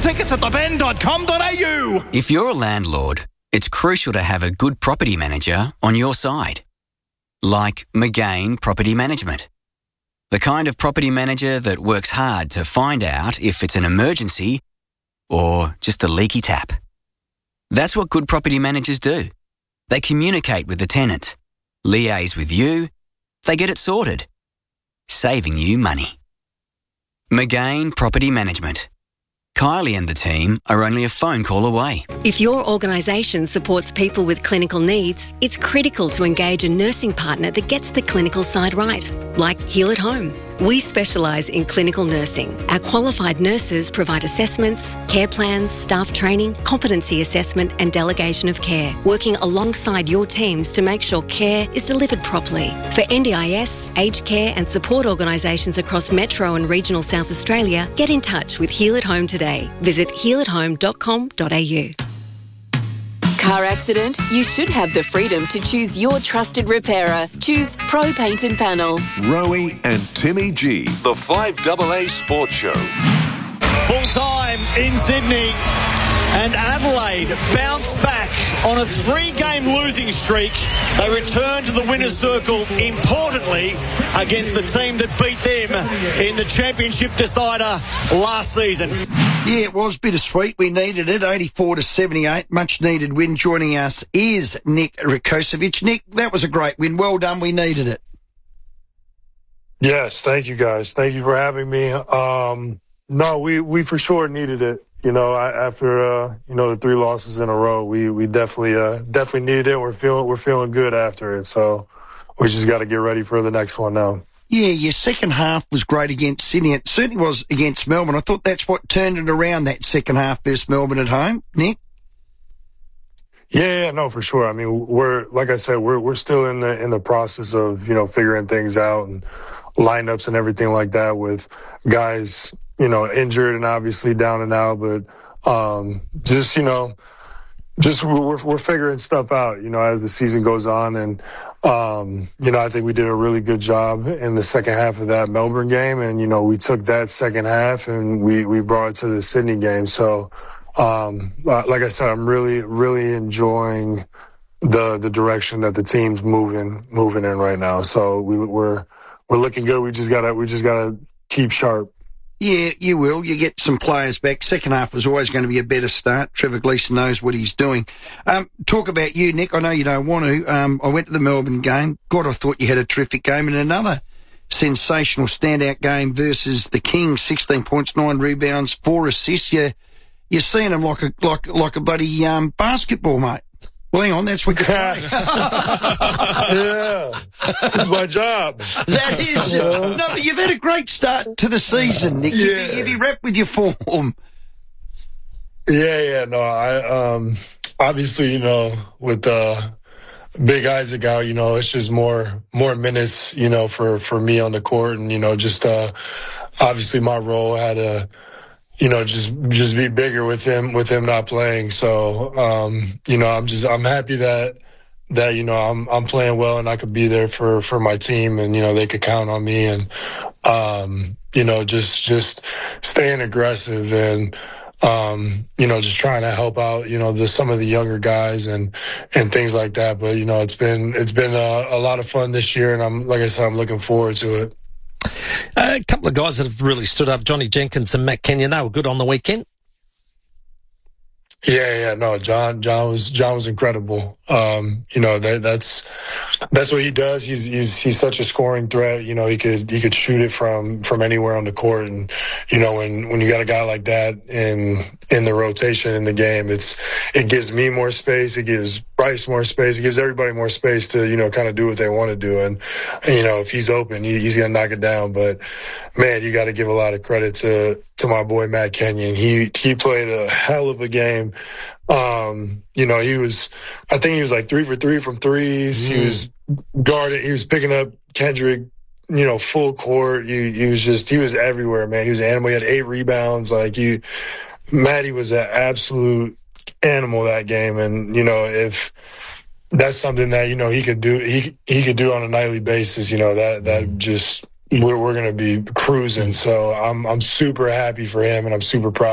Tickets at theben.com.au. If you're a landlord, it's crucial to have a good property manager on your side. Like McGain Property Management. The kind of property manager that works hard to find out if it's an emergency or just a leaky tap. That's what good property managers do. They communicate with the tenant, liaise with you, they get it sorted, saving you money. McGain Property Management. Kylie and the team are only a phone call away. If your organisation supports people with clinical needs, it's critical to engage a nursing partner that gets the clinical side right, like Heal at Home. We specialise in clinical nursing. Our qualified nurses provide assessments, care plans, staff training, competency assessment and delegation of care, working alongside your teams to make sure care is delivered properly. For NDIS, aged care and support organisations across Metro and regional South Australia, get in touch with Heal at Home today. Visit healathome.com.au. Car accident? You should have the freedom to choose your trusted repairer. Choose Pro Paint and Panel. Rowie and Timmy G, the 5AA Sports Show. Full time in Sydney. And Adelaide bounced back on a 3-game losing streak. They returned to the winner's circle, importantly, against the team that beat them in the championship decider last season. Yeah, it was bittersweet. We needed it, 84-78. Much needed win. Joining us is Nick Rakocevic. Nick, that was a great win. Well done. We needed it. Yes, thank you guys. Thank you for having me. No, we for sure needed it. You know, after the 3 losses in a row, we definitely needed it. We're feeling good after it. So we just got to get ready for the next one now. Yeah, your second half was great against Sydney. It certainly was against Melbourne. I thought that's what turned it around, that second half versus Melbourne at home. Nick? Yeah, no, for sure. I mean, like I said, we're still in the process of, figuring things out and lineups and everything like that with guys, injured and obviously down and out, but we're figuring stuff out, as the season goes on. And, I think we did a really good job in the second half of that Melbourne game. And, we took that second half and we brought it to the Sydney game. So, like I said, I'm really, really enjoying the direction that the team's moving in right now. So we're looking good. We just gotta keep sharp. Yeah, you will. You get some players back. Second half was always going to be a better start. Trevor Gleeson knows what he's doing. Talk about you, Nick. I know you don't want to. I went to the Melbourne game. God, I thought you had a terrific game and another sensational standout game versus the Kings. 16 points, 9 rebounds, 4 assists. You're seeing them like a bloody basketball, mate. Well, hang on, that's what you're playing. Yeah, it's my job. That is. No, but you've had a great start to the season, Nick. Yeah. You'd be wrapped with your form. Yeah. No, I obviously, with Big Isaac out, it's just more minutes, for me on the court, and just obviously my role had to, just be bigger with him not playing. So, I'm happy that I'm playing well and I could be there for my team, and, they could count on me, and, just staying aggressive and, just trying to help out, some of the younger guys and things like that. But, it's been a lot of fun this year, and I'm looking forward to it. A couple of guys that have really stood up, Johnny Jenkins and Matt Kenyon, they were good on the weekend. Yeah, no, John was incredible. That's what he does. He's such a scoring threat. He could shoot it from anywhere on the court. And, when you got a guy like that in the rotation in the game, it gives me more space. It gives Bryce more space. It gives everybody more space to, kind of do what they want to do. And, if he's open, he's going to knock it down. But man, you got to give a lot of credit to my boy, Matt Kenyon. He played a hell of a game. I think he was like 3 for 3 from threes. He was guarding. He was picking up Kendrick, full court. He was everywhere, man. He was an animal. He had 8 rebounds. Matty was an absolute animal that game. And, if that's something that, he could do, he could do on a nightly basis, that just, we're going to be cruising. So I'm super happy for him, and I'm super proud.